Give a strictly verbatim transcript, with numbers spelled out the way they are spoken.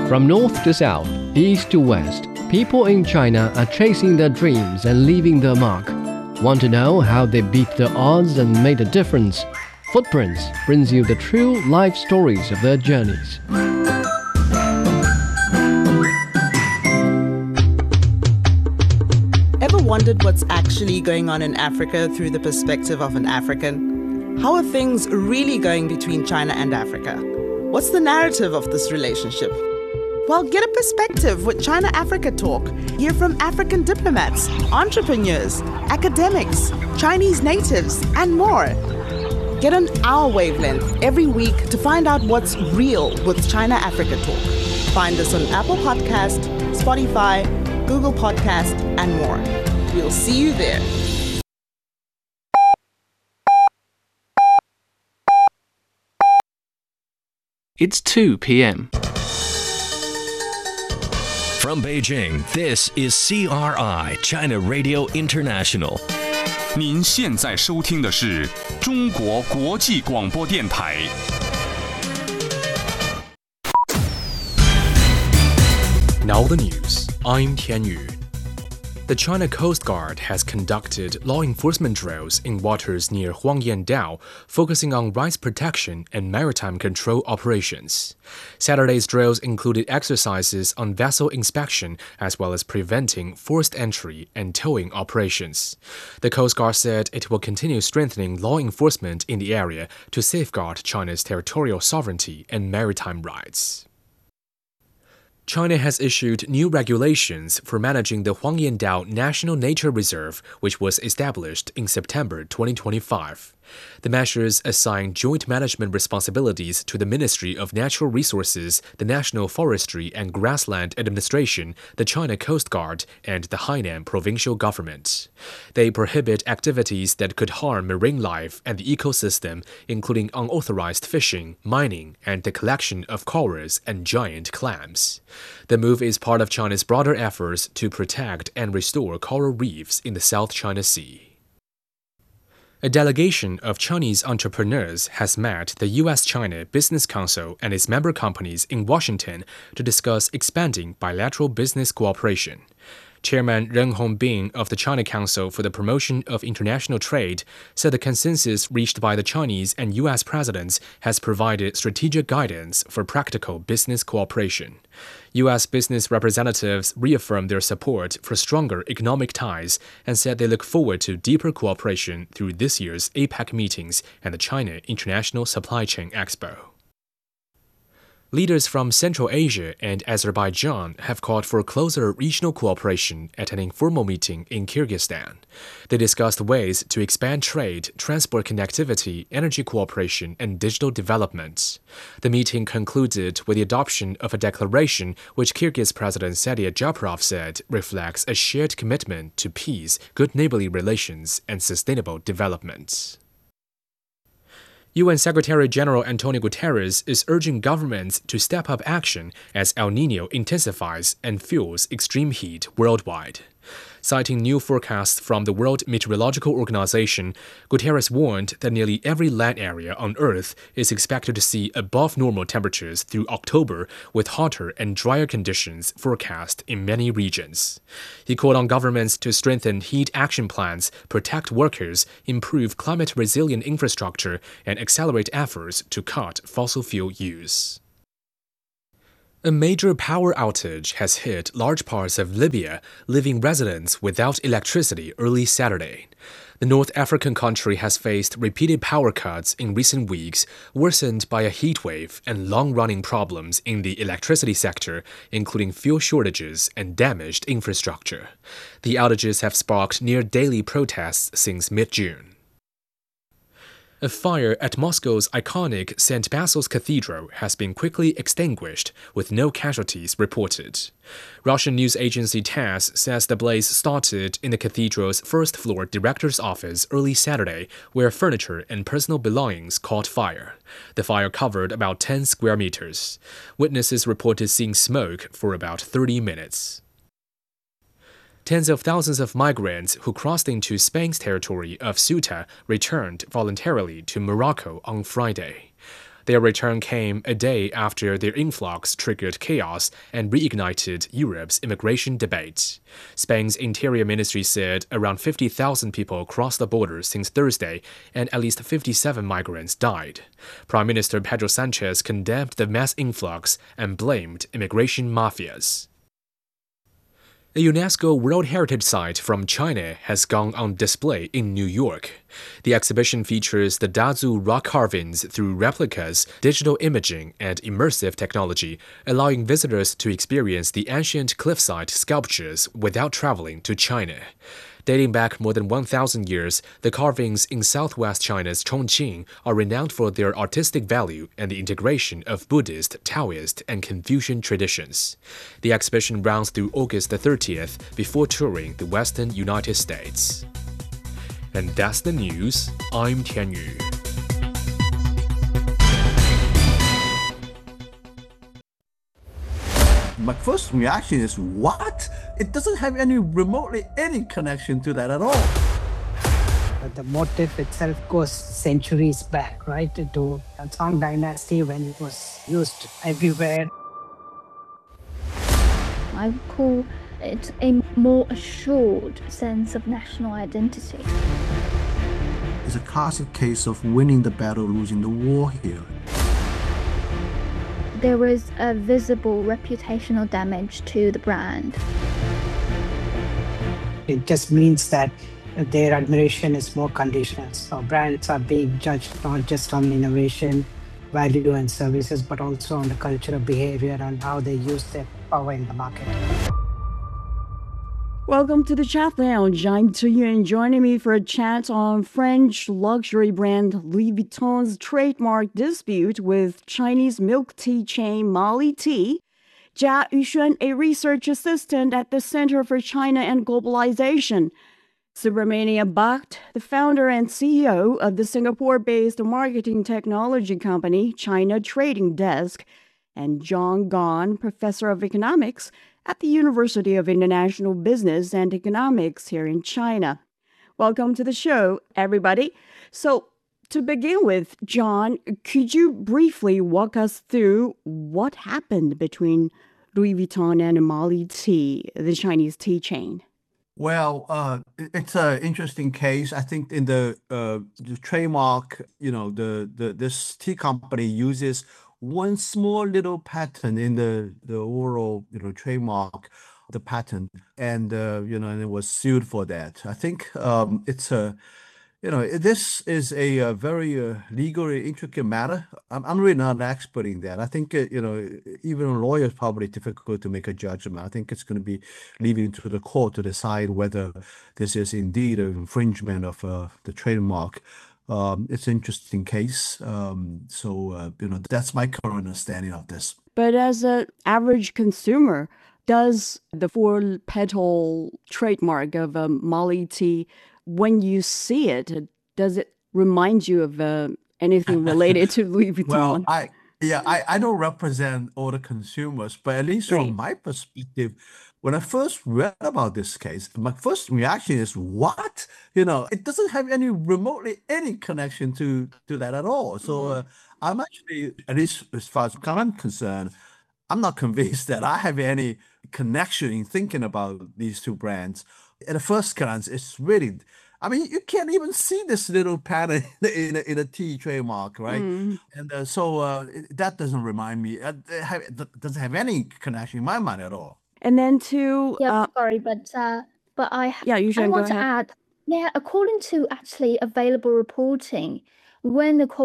From north to south, east to west, people in China are chasing their dreams and leaving their mark. Want to know how they beat the odds and made a difference? Footprints brings you the true life stories of their journeys. Ever wondered what's actually going on in Africa through the perspective of an African? How are things really going between China and Africa? What's the narrative of this relationship? Well, get a perspective with China Africa Talk. Hear from African diplomats, entrepreneurs, academics, Chinese natives, and more. Get on our wavelength every week to find out what's real with China Africa Talk. Find us on Apple Podcast, Spotify, Google Podcast, and more. We'll see you there. It's two p.m. From Beijing, this is C R I, China Radio International. 您现在收听的是中国国际广播电台。 Now the news. I'm Tian Yu. The China Coast Guard has conducted law enforcement drills in waters near Huangyan Dao, focusing on rights protection and maritime control operations. Saturday's drills included exercises on vessel inspection as well as preventing forced entry and towing operations. The Coast Guard said it will continue strengthening law enforcement in the area to safeguard China's territorial sovereignty and maritime rights. China has issued new regulations for managing the Huangyan Dao National Nature Reserve, which was established in September twenty twenty-five. The measures assign joint management responsibilities to the Ministry of Natural Resources, the National Forestry and Grassland Administration, the China Coast Guard, and the Hainan provincial government. They prohibit activities that could harm marine life and the ecosystem, including unauthorized fishing, mining, and the collection of corals and giant clams. The move is part of China's broader efforts to protect and restore coral reefs in the South China Sea. A delegation of Chinese entrepreneurs has met the U S China Business Council and its member companies in Washington to discuss expanding bilateral business cooperation. Chairman Ren Hongbin of the China Council for the Promotion of International Trade said the consensus reached by the Chinese and U S presidents has provided strategic guidance for practical business cooperation. U S business representatives reaffirmed their support for stronger economic ties and said they look forward to deeper cooperation through this year's APEC meetings and the China International Supply Chain Expo. Leaders from Central Asia and Azerbaijan have called for closer regional cooperation at an informal meeting in Kyrgyzstan. They discussed ways to expand trade, transport connectivity, energy cooperation, and digital development. The meeting concluded with the adoption of a declaration which Kyrgyz President Sadia Japarov said reflects a shared commitment to peace, good neighborly relations, and sustainable development. U N Secretary-General Antonio Guterres is urging governments to step up action as El Niño intensifies and fuels extreme heat worldwide. Citing new forecasts from the World Meteorological Organization, Guterres warned that nearly every land area on Earth is expected to see above normal temperatures through October, with hotter and drier conditions forecast in many regions. He called on governments to strengthen heat action plans, protect workers, improve climate-resilient infrastructure, and accelerate efforts to cut fossil fuel use. A major power outage has hit large parts of Libya, leaving residents without electricity early Saturday. The North African country has faced repeated power cuts in recent weeks, worsened by a heat wave and long-running problems in the electricity sector, including fuel shortages and damaged infrastructure. The outages have sparked near-daily protests since mid-June. A fire at Moscow's iconic Saint Basil's Cathedral has been quickly extinguished, with no casualties reported. Russian news agency TASS says the blaze started in the cathedral's first-floor director's office early Saturday, where furniture and personal belongings caught fire. The fire covered about ten square meters. Witnesses reported seeing smoke for about thirty minutes. Tens of thousands of migrants who crossed into Spain's territory of Ceuta returned voluntarily to Morocco on Friday. Their return came a day after their influx triggered chaos and reignited Europe's immigration debate. Spain's Interior Ministry said around fifty thousand people crossed the border since Thursday, and at least fifty-seven migrants died. Prime Minister Pedro Sanchez condemned the mass influx and blamed immigration mafias. A UNESCO World Heritage Site from China has gone on display in New York. The exhibition features the Dazu rock carvings through replicas, digital imaging, and immersive technology, allowing visitors to experience the ancient cliffside sculptures without traveling to China. Dating back more than one thousand years, the carvings in southwest China's Chongqing are renowned for their artistic value and the integration of Buddhist, Taoist, and Confucian traditions. The exhibition runs through August the thirtieth before touring the western United States. And that's the news. I'm Tian Yu. My first reaction is, what? It doesn't have any remotely any connection to that at all. The motif itself goes centuries back, right, to the Song Dynasty when it was used everywhere. I would call it a more assured sense of national identity. It's a classic case of winning the battle, losing the war here. There was a visible reputational damage to the brand. It just means that their admiration is more conditional. So brands are being judged not just on innovation, value and services, but also on the cultural behavior and how they use their power in the market. Welcome to the Chat Lounge. I'm Tuyuan, joining me for a chat on French luxury brand Louis Vuitton's trademark dispute with Chinese milk tea chain Mali Tea. Jia Yuxuan, a research assistant at the Center for China and Globalization. Subramania Bhatt, the founder and C E O of the Singapore-based marketing technology company China Trading Desk. And John Gahn, professor of economics at the University of International Business and Economics here in China. Welcome to the show, everybody. So, to begin with, John, could you briefly walk us through what happened between Louis Vuitton and Mali Tea, the Chinese tea chain? Well, uh, it's an interesting case. I think in the, uh, the trademark, you know, the, the this tea company uses one small little pattern in the, the overall, you know, trademark, the patent, and, uh, you know, and it was sued for that. I think um, it's a, you know, this is a, a very uh, legally intricate matter. I'm, I'm really not an expert in that. I think, uh, you know, even a lawyer is probably difficult to make a judgment. I think it's going to be leaving to the court to decide whether this is indeed an infringement of uh, the trademark. Um, it's an interesting case. Um, so, uh, you know, that's my current understanding of this. But as an average consumer, does the four-petal trademark of um, Mali Tea, when you see it, does it remind you of uh, anything related to Louis Vuitton? Well, I yeah, I, I don't represent all the consumers, but at least Right. from my perspective, when I first read about this case, my first reaction is, what? You know, it doesn't have any remotely any connection to, to that at all. So uh, I'm actually, at least as far as I'm concerned, I'm not convinced that I have any connection in thinking about these two brands. At the first glance, it's really, I mean, you can't even see this little pattern in a, in a tea trademark, right? Mm. And uh, so uh, it- that doesn't remind me, uh, it have- it doesn't have any connection in my mind at all. And then to, Yeah, uh, sorry, but uh, but I yeah, you I should go want to ahead. add, yeah, according to actually available reporting, when the